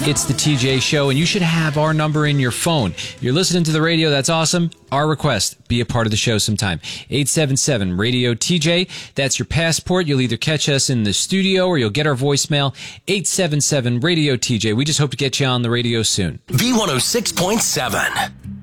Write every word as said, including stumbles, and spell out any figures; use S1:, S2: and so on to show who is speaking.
S1: It's the T J Show, and you should have our number in your phone. You're listening to the radio, that's awesome. Our request, be a part of the show sometime. eight seven seven radio T J. That's your passport. You'll either catch us in the studio or you'll get our voicemail. eight seven seven radio T J. We just hope to get you on the radio soon.
S2: V one oh six point seven.